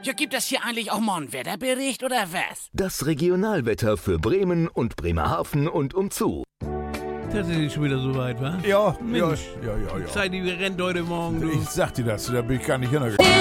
Ja, gibt es hier eigentlich auch mal einen Wetterbericht oder was? Das Regionalwetter für Bremen und Bremerhaven und umzu. Das ist nicht schon wieder so weit, wa? Ja, Mensch. ja. Zeit, die rennt heute Morgen, du. Ich sag dir das, da bin ich gar nicht hingegangen.